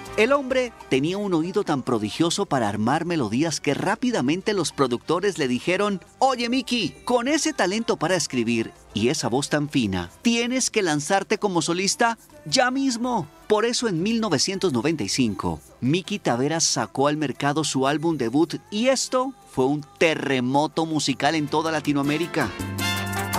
El hombre tenía un oído tan prodigioso para armar melodías que rápidamente los productores le dijeron: «Oye, Mickey, con ese talento para escribir y esa voz tan fina, tienes que lanzarte como solista ya mismo». Por eso en 1995, Mickey Taveras sacó al mercado su álbum debut y esto fue un terremoto musical en toda Latinoamérica.